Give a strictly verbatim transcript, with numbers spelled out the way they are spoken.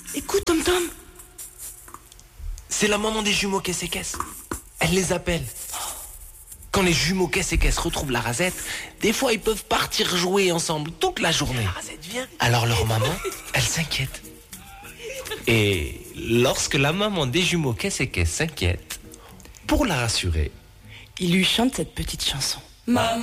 Écoute, Tom Tom. C'est la maman des jumeaux caisse et caisse. Elle les appelle. Quand les jumeaux caisse et caisse retrouvent la rasette, des fois ils peuvent partir jouer ensemble toute la journée. Alors leur maman, elle s'inquiète. Et lorsque la maman des jumeaux caisse et caisse s'inquiète, pour la rassurer, Il lui chante cette petite chanson. Maman.